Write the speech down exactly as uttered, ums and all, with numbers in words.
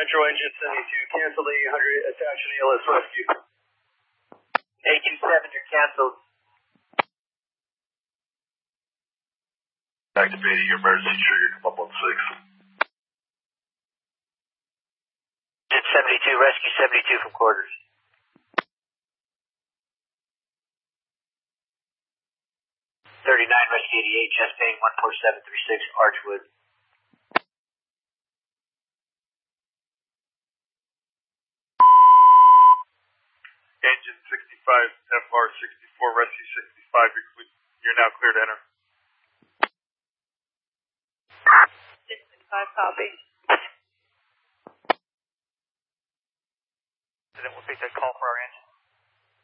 Metro engine seventy-two, cancel the eight hundred, attach an A L S rescue. eight two seven, you're canceled. Activating your emergency trigger, come up on six. Jet seventy-two, rescue seventy-two from quarters. thirty-nine, rescue eighty-eight, chest pain, one four seven three six, Archwood. Engine sixty-five, F R sixty-four, rescue sixty-five, you're, you're now clear to enter. sixty-five, copy. And then we'll take that call for our engine.